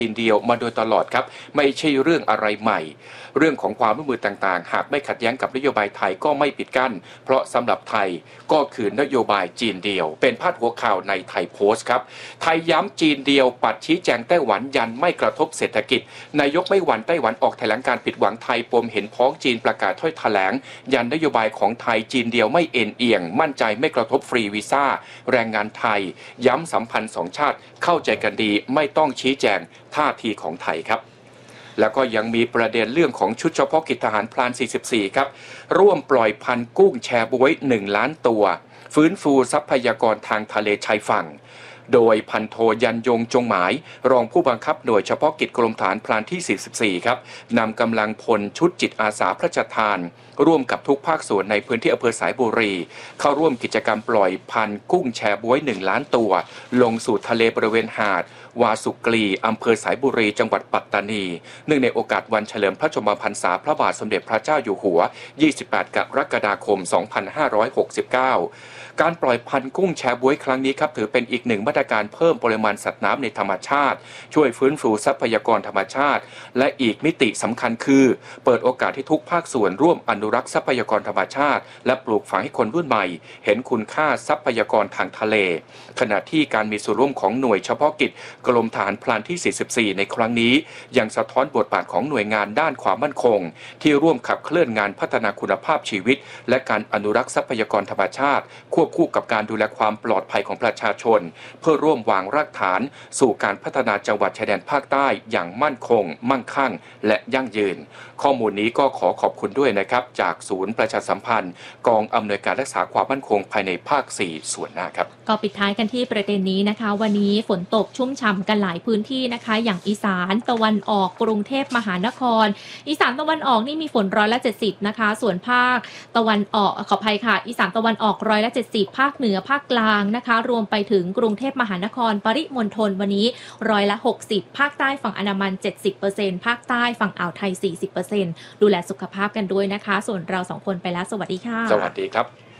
จีนเดียวมาโดยตลอดครับไม่ใช่เรื่องอะไรใหม่เรื่องของความร่วมมือต่างๆหากไม่ขัดแย้งกับนโยบายไทยก็ไม่ปิดกั้นเพราะสำหรับไทยก็คือนโยบายจีนเดียวเป็นพาดหัวข่าวในไทยโพสต์ครับไทยย้ำจีนเดียวปัดชี้แจงไต้หวันยันไม่กระทบเศรษฐกิจนายกไม่หวั่นไต้หวันออกแถลงการผิดหวังไทยปมเห็นพ้องจีนประกาศถ้อยแถลงยันนโยบายของไทยจีนเดียวไม่เอ็นเอียงมั่นใจไม่กระทบฟรีวีซ่าแรงงานไทยย้ำสัมพันธ์สองชาติเข้าใจกันดีไม่ต้องชี้แจงท่าทีของไทยครับแล้วก็ยังมีประเด็นเรื่องของชุดเฉพาะกิจทหารพราน 44 ครับร่วมปล่อยพันธุ์กุ้งแชบ๊วย 1 ล้านตัวฟื้นฟูทรัพยากรทางทะเลชายฝั่งโดยพันโทยันยงจงหมายรองผู้บังคับหน่วยเฉพาะกิจกรมฐานพรานที่ 44 ครับนำกำลังพลชุดจิตอาสาพระราชทานร่วมกับทุกภาคส่วนในพื้นที่อำเภอสายบุรีเข้าร่วมกิจกรรมปล่อยพันธุ์กุ้งแชบ๊วย 1 ล้านตัวลงสู่ทะเลบริเวณหาดวาสุกรีอำเภอสายบุรีจังหวัดปัตตานีเนื่องในโอกาสวันเฉลิมพระชนมพรรษาพระบาทสมเด็จพระเจ้าอยู่หัว 28 กรกฎาคม 2569 การปล่อยพันธุ์กุ้งแชบ๊วยครั้งนี้ครับถือเป็นอีกหนึ่งมาตรการเพิ่มปริมาณสัตว์น้ำในธรรมชาติช่วยฟื้นฟูทรัพยากรธรรมชาติและอีกมิติสำคัญคือเปิดโอกาสให้ทุกภาคส่วนร่วมอนุรักษ์ทรัพยากรธรรมชาติและปลูกฝังให้คนรุ่นใหม่เห็นคุณค่าทรัพยากรทางทะเลขณะที่การมีส่วนร่วมของหน่วยเฉพาะกิจกรมทหารพรานที่ 44 ในครั้งนี้ยังสะท้อนบทบาทของหน่วยงานด้านความมั่นคงที่ร่วมขับเคลื่อนงานพัฒนาคุณภาพชีวิตและการอนุรักษ์ทรัพยากรธรรมชาติควบคู่กับการดูแลความปลอดภัยของประชาชนเพื่อร่วมวางรากฐานสู่การพัฒนาจังหวัดชายแดนภาคใต้อย่างมั่นคงมั่งคั่งและยั่งยืนข้อมูลนี้ก็ขอขอบคุณด้วยนะครับจากศูนย์ประชาสัมพันธ์กองอำนวยการรักษาความมั่นคงภายในภาค 4 ส่วนหน้าครับก็ปิดท้ายกันที่ประเด็นนี้นะคะวันนี้ฝนตกชุ่มฉ่ำกันหลายพื้นที่นะคะอย่างอีสานตะวันออกกรุงเทพมหานครอีสานตะวันออกนี่มีฝน170นะคะส่วนภาคตะวันออกขออภัยค่ะอีสานตะวันออก170ภาคเหนือภาคกลางนะคะรวมไปถึงกรุงเทพมหานครปริมณฑลวันนี้60%ภาคใต้ฝั่งอันดามัน 70% ภาคใต้ฝั่งอ่าวไทย 40% ดูแลสุขภาพกันด้วยนะคะส่วนเรา2คนไปแล้วสวัสดีค่ะสวัสดีครับ